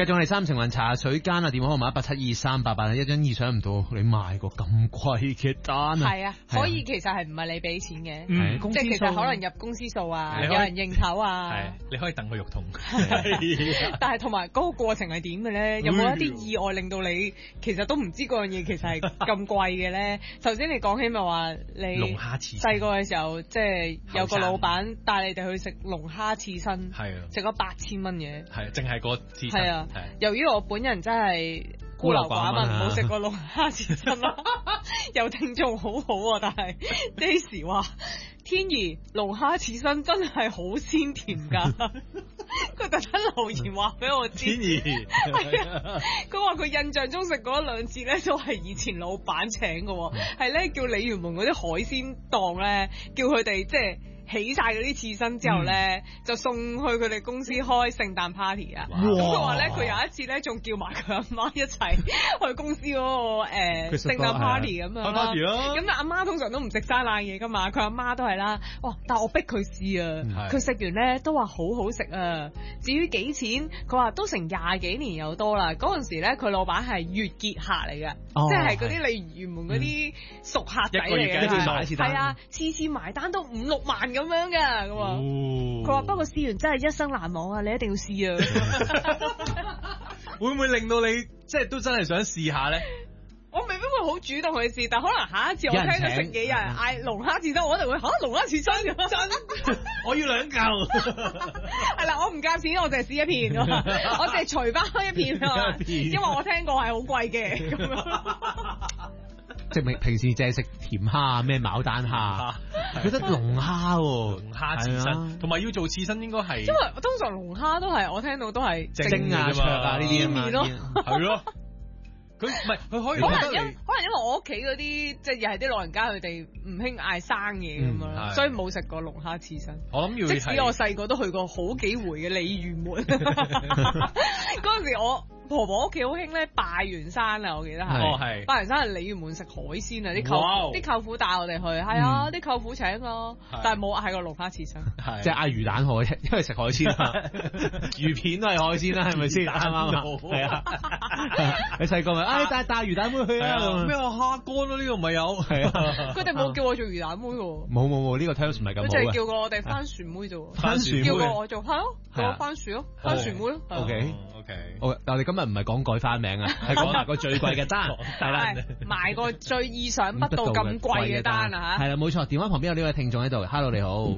繼續我哋三成雲茶水間啊，電話號碼1723888，一張意想唔到你賣過咁貴嘅單啊！ 係啊，所以其實係唔係你俾錢嘅， 公司即係其實可能入公司數啊，有人應頭啊， 係你可以等佢肉痛。 但係同埋嗰個過程係點嘅咧？有冇一啲意外令到你其實都唔知嗰樣嘢其實係咁貴嘅咧？頭先你講起咪話你龍蝦刺細個嘅時候，即係有個老闆帶你哋去食龍蝦刺身， 係啊， 食咗8000蚊嘅， 係淨係個刺身。 係啊，由於我本人真係孤陋寡聞，冇食過龍蝦刺身啦。有聽眾好好啊，但係 Daisy 話天怡龍蝦刺身真係好鮮甜㗎。佢特登留言話俾我知， 天怡係啊，佢話佢印象中食嗰2次咧都係以前老闆請嘅，係咧叫鯉魚門嗰啲海鮮檔咧，叫佢哋即係起晒嗰啲刺身之後咧，就送去佢哋公司開聖誕 party 啊！咁佢話咧，佢有一次咧仲叫埋佢阿媽一齊去公司嗰個聖誕 party 咁樣啦。咁但阿媽通常都唔食生冷嘢噶嘛，佢阿媽都係啦。哇！但我逼佢試啊，佢食完咧都話好好食啊。至於幾錢，佢話都成20幾年有多啦。嗰陣時咧，佢老闆係月結客嚟嘅，即係嗰啲鯉魚門嗰啲熟客仔嚟嘅，係啊，次次埋單都5、6萬咁樣㗎，咁啊，佢話不過試完真係一生難忘啊，你一定要試啊！ 會唔會令到你即係都真係想試下咧？ 我未必會好主動去試，但可能下一次我聽到食嘢有人嗌龍蝦刺身，我一定會龍蝦刺身咁真， 我要2嚿。 係啦，我唔夾錢，我淨係試一片，我淨係除翻開一片啊，因為我聽過係好貴嘅咁樣。 即係平時淨係食甜蝦咩牡丹蝦，覺得龍蝦龍蝦刺身，同埋要做刺身應該係， 因為通常龍蝦都係我聽到都係蒸啊、灼啊呢啲啊嘛， 係咯。佢唔係佢可以可能因為我屋企嗰啲即係又係啲老人家佢哋唔興嗌生嘢咁樣，所以冇食過龍蝦刺身。 我諗要即使我細個都去過好幾回嘅鯉魚門，嗰陣時我婆婆屋企好興咧拜完山啊，我記得係，拜完山係鯉魚門食海鮮啊，啲舅父帶我哋去，係啊，啲舅父請啊，但係冇嗌過龍蝦刺身， 即係嗌魚蛋河，因為食海鮮啊，魚片都係海鮮啦，係咪先？啱啱係啊，你細個咪帶魚蛋妹去啊？ 咩話蝦乾咯？呢個唔係有係啊？ 佢哋冇叫我做魚蛋妹喎， 冇呢個 terms 唔係咁好， 佢就係叫過我哋番薯妹啫， 番薯妹叫過我做係咯，叫我番薯咯，番薯妹咯。 OK，但係你今日唔係講改翻名啊，係講埋個最貴嘅單，係啦， 埋個最意想不到咁貴嘅單啊嚇， 係啦，冇錯。電話旁邊有呢位聽眾喺度 ，Hello 你好，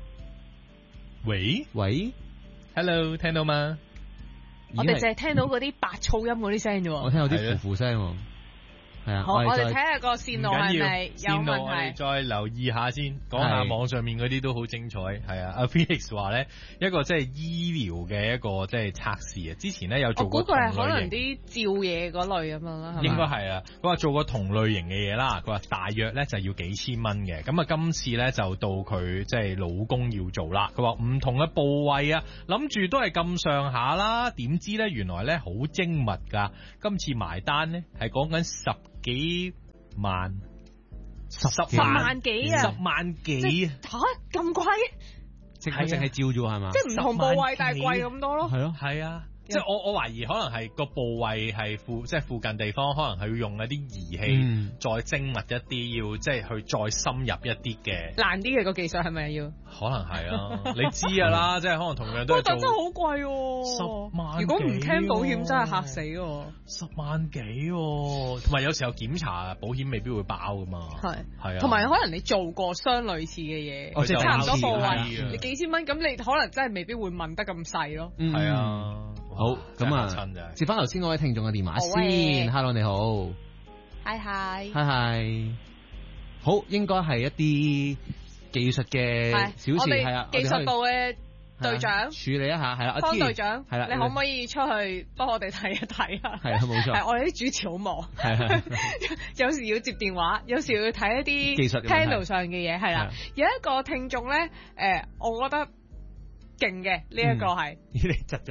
喂，Hello 聽到嗎？ 我哋淨係聽到嗰啲白噪音嗰啲聲啫喎， 我聽到啲呼聲。係啊， 好，我哋睇下個線路係咪有問題？ 我哋再留意下先，講下網上面嗰啲都好精彩。係啊，阿 Felix 話咧一個即係醫療嘅一個即係測試啊。之前咧有做過同類型，我估佢係可能啲照嘢嗰類咁樣啦。 應該係啦。佢話做過同類型嘅嘢啦。佢話大約咧就要幾千蚊嘅。咁啊，今次咧就到佢即係老公要做啦。佢話唔同嘅部位啊，諗住都係咁上下啦。點知咧原來咧好精密㗎。今次埋單咧係講緊10幾萬 ，10萬幾啊 ！10萬幾啊！ 吓咁貴？ 淨係照咗係嘛？ 即係唔同部位，但係貴咁多咯。 係咯， 係啊。即係我懷疑可能係個部位係即係附近地方，可能係要用一啲儀器再精密一啲，要即係去再深入一啲嘅難啲嘅個技術係咪要？ 可能係啊，你知㗎啦，即係可能同樣都係做。 真係好貴喎！10萬，如果唔聽保險真係嚇死喎 ！10萬幾喎，同埋有時候檢查保險未必會包㗎嘛。係啊， 同埋可能你做過相類似嘅嘢，即係差唔多部位，你幾千蚊咁，你可能真係未必會問得咁細咯。 係啊。 好，咁啊，接翻頭先嗰位聽眾嘅電話先。Hello， 你好。Hi，好，應該係一啲技術嘅小事，係啊， 技術部嘅隊長處理一下，係啦， 方隊長， 係啦， 你可唔可以出去幫我哋睇一睇啊？ 係啊，冇錯。 係我哋啲主持好忙，係有時要接電話，有時要睇一啲技術 panel 上嘅嘢，係啦。有一個聽眾咧，我覺得勁嘅呢一個係， 你窒咗。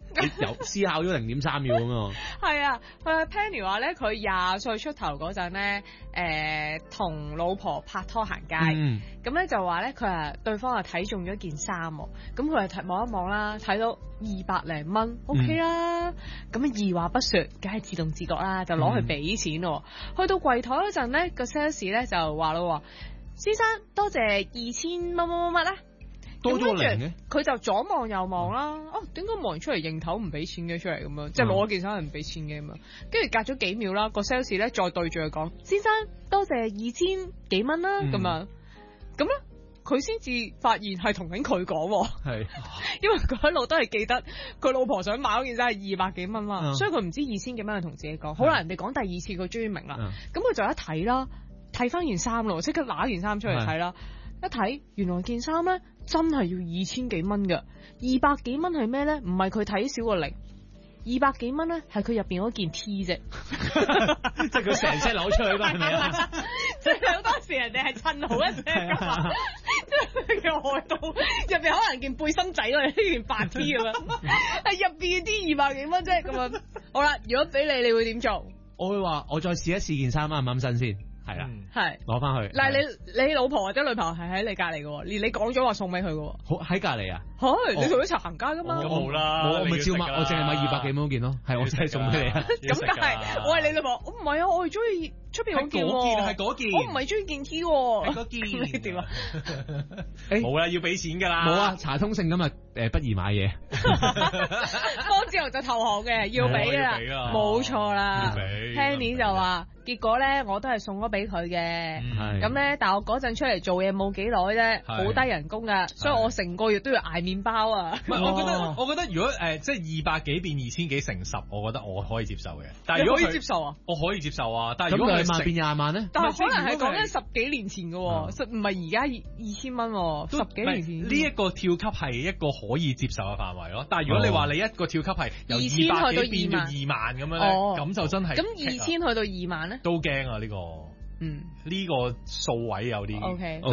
你有思考咗0.3秒咁喎。 係啊，Penny 話咧，佢20歲出頭嗰陣咧，同老婆拍拖行街，咁咧就話咧佢對方睇中咗件衫喎，咁佢係望一望啦，睇到200零蚊，OK 啦，咁二話不說，梗係自動自覺啦，就攞去俾錢咯。去到櫃台嗰陣咧，個 sales 咧就話咯，先生多謝2000乜乜乜乜啦。 多咗個零嘅， 佢就左望右望啦。點解望完出嚟認頭唔俾錢嘅出嚟咁樣？即係攞咗件衫係唔俾錢嘅咁樣。跟住隔咗幾秒啦，個 sales 咧再對住佢講：先生，多謝2000幾蚊啦。咁樣咁咧，佢先至發現係同緊佢講。係，因為佢一路都係記得佢老婆想買嗰件衫係200幾蚊嘛，所以佢唔知2000幾蚊係同自己講。好啦，人哋講第二次佢終於明啦。咁佢就一睇啦，睇翻件衫咯，即刻拿件衫出嚟睇啦。一睇，原來件衫咧真係要2000幾蚊嘅，200幾蚊係咩咧？唔係佢睇少個零，200幾蚊咧係佢入邊嗰件 T 啫， 即係佢成 set 攞出去嘛，係咪啊？ 即係好多時人哋係襯好一隻㗎嘛，即係佢外套入邊可能件背心仔咯，呢件白 T 咁樣，係入邊啲200幾蚊啫咁樣。好啦，如果俾你，你會點做？ 我會話我再試一試件衫啱唔啱身先。係啦，係攞翻去。嗱， 你老婆或者女朋友係喺你隔離嘅，連你講咗話送俾佢嘅， 好喺隔離啊？ 係，你同佢一齊行街噶嘛？ 咁冇啦， 我咪照買，我淨係買200幾蚊嗰件咯，係我真係送俾你啊。 咁但係我係你老婆，我唔係啊，我係中意出邊嗰件喎， 係嗰件， 我唔係中意件 T 喎， 係嗰件。 你點啊？ 冇啦，要俾錢㗎啦。 冇啊，查通勝今日不宜買嘢。 方志豪就投降嘅，要俾啦，冇錯啦。Penny 就話。結果咧，我都係送咗俾佢嘅，咁咧，但係我嗰陣出嚟做嘢冇幾耐啫，好低人工噶，所以我成個月都要捱麵包啊。 唔係，我覺得如果即係200幾變2000幾乘10，我覺得我可以接受嘅。但係如果可以接受啊？ 我可以接受啊，但係如果 2萬變20萬咧？ 但係可能係講緊10幾年前嘅喎，唔係而家2000蚊喎，10幾年前。 呢一個跳級係一個可以接受嘅範圍咯。但係如果你話你一個跳級係由200幾變到2萬咁樣咧，咁就真係咁2000去到2萬咧？ 都驚啊！呢個，呢個數位有啲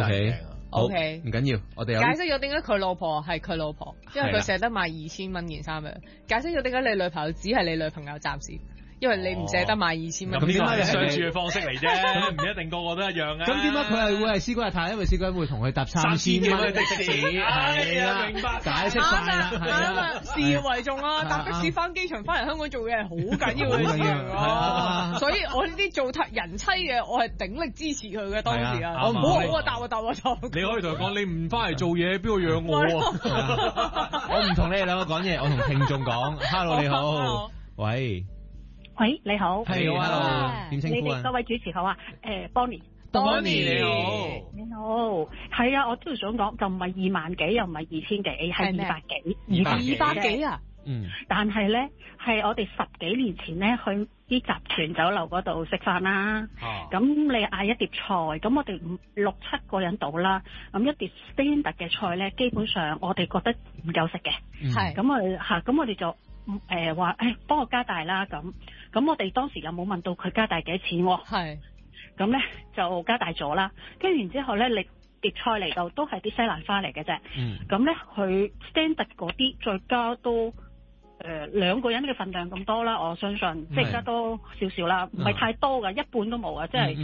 OK， 唔緊要，我哋解釋咗點解佢老婆係佢老婆，因為佢捨得買2000蚊件衫嘅。解釋咗點解你女朋友只係你女朋友暫時。因為你唔捨得買2000蚊， 咁點解係相處嘅方式嚟啫？唔一定個個都一樣啊。 咁點解佢係會係師哥日太？因為師哥會同佢搭3000蚊的士，係啦， 明白， 解釋晒啦， 啱啊，事業為重啊，搭的士翻機場翻嚟香港做嘢係好緊要嘅事，所以我呢啲做人妻嘅，我係鼎力支持佢嘅當時啊。我唔好啊，答。 你可以同佢講，你唔翻嚟做嘢，邊個養我啊？ 我唔同你哋兩個講嘢，我同聽眾講。Hello， 你好，喂。 喂，你好， 係，hello，點稱呼啊？ 你哋各位主持好啊，Bonnie 你好， 你好，係啊，我都想講，就唔係2萬幾，又唔係2000幾，係200幾 ，200幾啊？ 但係咧，係我哋10幾年前咧去啲集團酒樓嗰度食飯啦，咁你嗌一碟菜，咁我哋6-7個人到啦，咁一碟 standard 嘅菜咧，基本上我哋覺得唔夠食嘅，係，咁我哋就話幫我加大啦，咁我哋當時又冇問到佢加大幾錢喎，係，咁咧就加大咗啦，跟住然之後咧，你碟菜嚟到都係啲西蘭花嚟嘅啫，咁咧佢 standard 嗰啲再加都2個人嘅份量咁多啦，我相信即係加多少少啦，唔係太多㗎，一半都冇啊，即係。